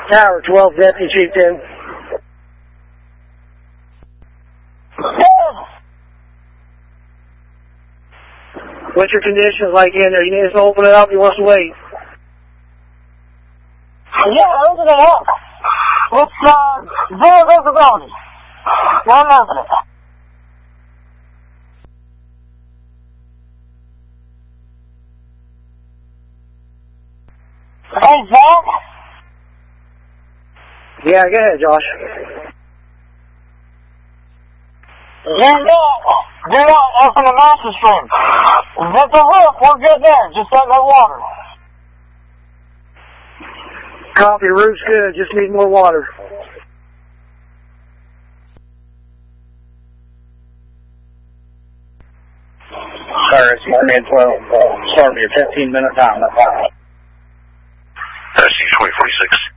Tower 12, Deputy Chieftain. What's your conditions like in there? You need us to open it up? You want us to wait? Yeah, open it up. It's, zero visibility. One open it. Hey, Zach? Yeah, go ahead, Josh. Do not open the master stream. Zip the roof, we're good there. Just don't go water. Copy, roof's good, just need more water. RSC 312, start me a 15-minute time. RSC 2046.